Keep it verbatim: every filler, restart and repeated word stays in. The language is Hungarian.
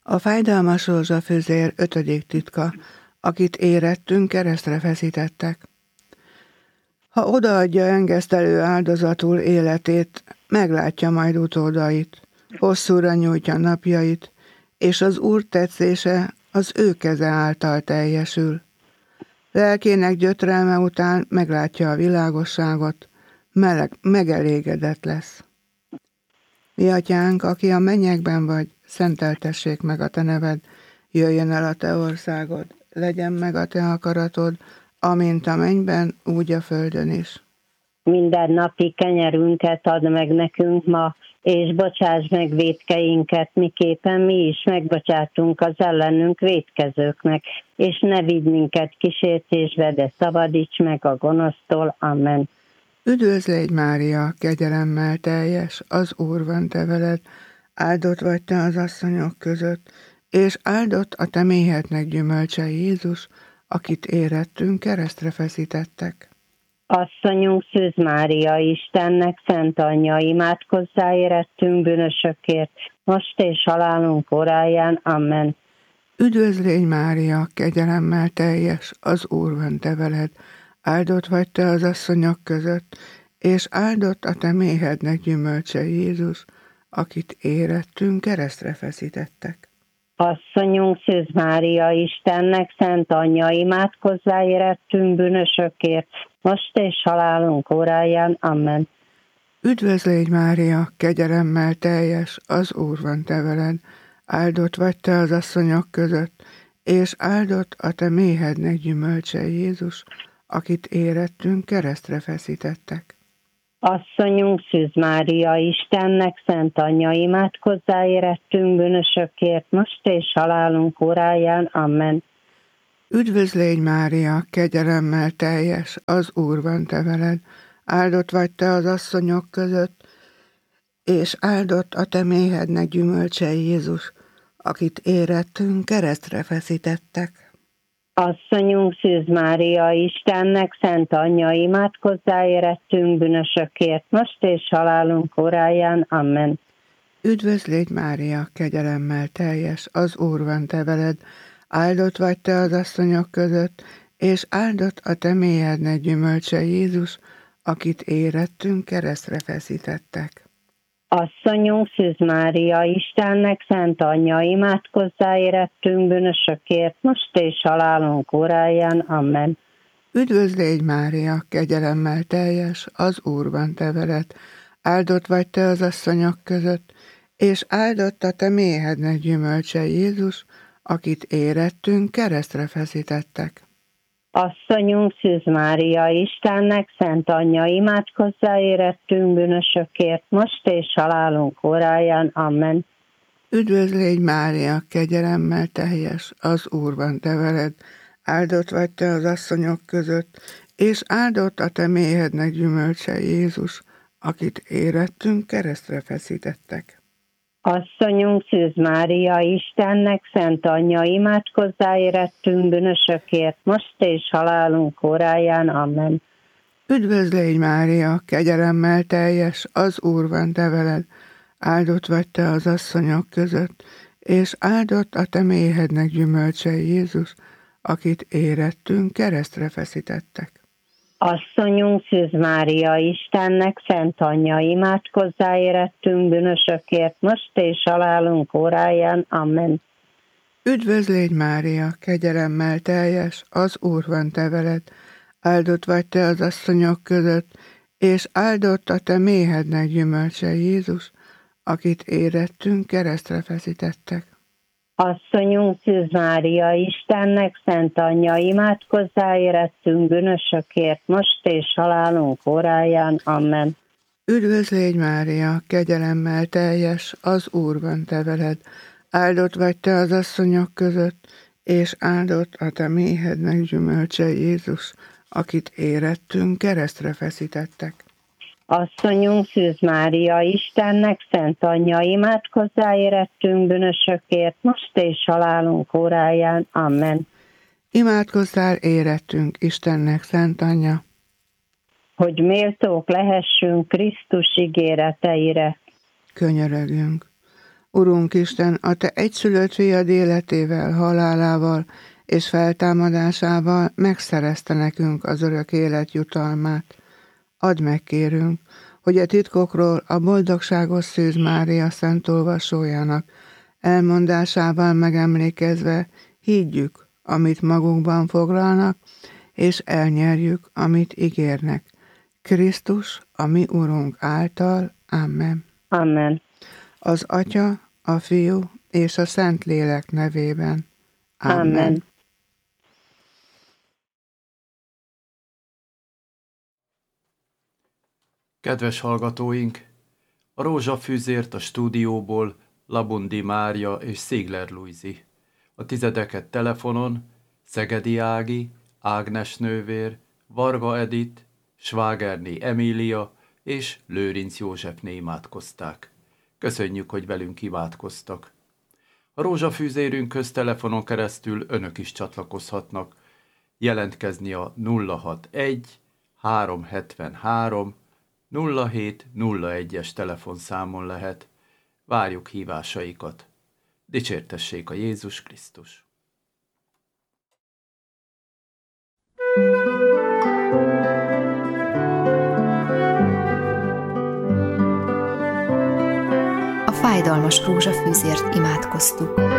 A fájdalmas rózsafüzér ötödik titka, akit érettünk, keresztre feszítettek. Ha odaadja engesztelő áldozatul életét, meglátja majd utódait, hosszúra nyújtja napjait, és az Úr tetszése az ő keze által teljesül. Lelkének gyötrelme után meglátja a világosságot, meleg, megelégedett lesz. Mi atyánk, aki a mennyekben vagy, szenteltessék meg a te neved, jöjjön el a te országod, legyen meg a te akaratod, amint a mennyben, úgy a földön is. Minden napi kenyerünket add meg nekünk ma, és bocsáss meg vétkeinket, miképpen mi is megbocsátunk az ellenünk vétkezőknek, és ne vigy minket kísértésbe, de szabadíts meg a gonosztól. Amen. Üdvözl légy, Mária, kegyelemmel teljes, az Úr van te veled, áldott vagy te az asszonyok között, és áldott a te méhednek gyümölcse Jézus, akit érettünk, keresztre feszítettek. Asszonyunk Szűz Mária, Istennek szent anyja, imádkozzá érettünk bűnösökért, most és halálunk óráján. Amen. Üdvözl légy, Mária, kegyelemmel teljes, az Úr van te veled, áldott vagy te az asszonyok között, és áldott a te méhednek gyümölcse Jézus, akit érettünk, keresztre feszítettek. Asszonyunk Szűz Mária, Istennek szent anyja, imádkozzá érettünk bűnösökért, most és halálunk óráján. Amen. Üdvözl légy, Mária, kegyelemmel teljes, az Úr van te veled, áldott vagy te az asszonyok között, és áldott a te méhednek gyümölcse Jézus, akit érettünk, keresztre feszítettek. Asszonyunk Szűz Mária, Istennek szent anyja, imádkozzá érettünk bűnösökért, most és halálunk óráján. Amen. Üdvözl légy, Mária, kegyelemmel teljes, az Úr van te veled, áldott vagy te az asszonyok között, és áldott a te méhednek gyümölcse Jézus, akit érettünk, keresztre feszítettek. Asszonyunk Szűz Mária, Istennek szent anyja, imádkozzá érettünk bűnösökért, most és halálunk óráján. Amen. Üdvözl légy, Mária, kegyelemmel teljes, az Úr van te veled, áldott vagy te az asszonyok között, és áldott a te méhednek gyümölcse Jézus, akit érettünk, keresztre feszítettek. Asszonyunk Szűz Mária, Istennek szent anyja, imádkozzá érettünk bűnösökért, most és halálunk óráján. Amen. Üdvözl légy, Mária, kegyelemmel teljes, az Úr van te veled, áldott vagy te az asszonyok között, és áldott a te méhednek gyümölcse Jézus, akit érettünk, keresztre feszítettek. Asszonyunk Szűz Mária, Istennek szent anyja, imádkozzá érettünk bűnösökért, most és halálunk óráján. Amen. Üdvözl légy, Mária, kegyelemmel teljes, az Úr van te veled, áldott vagy te az asszonyok között, és áldott a te méhednek gyümölcse Jézus, akit érettünk, keresztre feszítettek. Asszonyunk Szűz Mária, Istennek szent anyja, imádkozzá érettünk bűnösökért, most és halálunk óráján. Amen. Üdvözl légy, Mária, kegyelemmel teljes, az Úr van te veled, áldott vagy te az asszonyok között, és áldott a te méhednek gyümölcse Jézus, akit érettünk, keresztre feszítettek. Asszonyunk Szűz Mária, Istennek szent anyja, imádkozzá érettünk bűnösökért, most és halálunk óráján. Amen. Üdvözl légy, Mária, kegyelemmel teljes, az Úr van te veled, áldott vagy te az asszonyok között, és áldott a te méhednek gyümölcse Jézus, akit érettünk, keresztre feszítettek. Asszonyunk Szűz Mária, Istennek szent anyja, imádkozzá érettünk bűnösökért, most és halálunk óráján. Amen. Üdvözl légy, Mária, kegyelemmel teljes, az Úr van te veled, áldott vagy te az asszonyok között, és áldott a te méhednek gyümölcse Jézus, akit érettünk, keresztre feszítettek. Asszonyunk Szűz Mária, Istennek szent anyja, imádkozzá érettünk bűnösökért, most és halálunk óráján. Amen. Imádkozzál érettünk, Istennek szent anyja, hogy méltók lehessünk Krisztus ígéreteire. Könyörögjünk. Urunk Isten, a Te egyszülött fiad életével, halálával és feltámadásával megszerezte nekünk az örök élet jutalmát. Add meg, kérünk, hogy a titkokról a boldogságos Szűz Mária szent olvasójának elmondásával megemlékezve higgyük, amit magunkban foglalnak, és elnyerjük, amit ígérnek. Krisztus, a mi Urunk által. Amen. Amen. Az Atya, a Fiú és a Szentlélek nevében. Amen. Amen. Kedves hallgatóink! A rózsafűzért a stúdióból Labundi Mária és Szigler Lujzi. A tizedeket telefonon Szegedi Ági, Ágnes nővér, Varga Edith, Svágerné Emília és Lőrinc Józsefné imádkozták. Köszönjük, hogy velünk imádkoztak. A rózsafűzérünkhöz telefonon keresztül önök is csatlakozhatnak. Jelentkezni a nulla hatvanegy háromszázhetvenhárom nulla hét nulla egyes telefonszámon lehet. Várjuk hívásaikat. Dicsértessék a Jézus Krisztus! A fájdalmas rózsafűzért imádkoztuk.